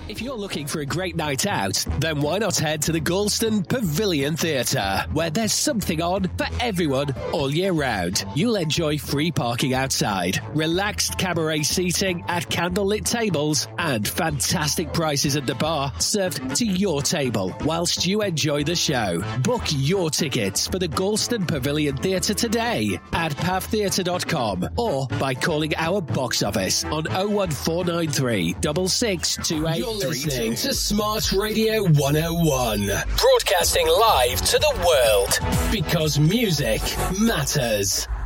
If you're looking for a great night out, then why not head to the Galston Pavilion Theatre, where there's something on for everyone all year round. You'll enjoy free parking outside, relaxed cabaret seating at candlelit tables, and fantastic prices at the bar served to your table whilst you enjoy the show. Book your tickets for the Galston Pavilion Theatre today at pavtheatre.com or by calling our box office on 01493 6628. You're listening to Smart Radio 101, broadcasting live to the world because music matters.